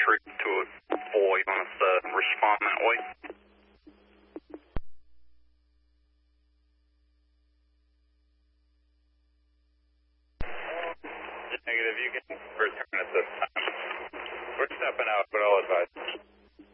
trip to avoid on us to respond that way. Negative, you can return at this time. We're stepping out, but I'll advise.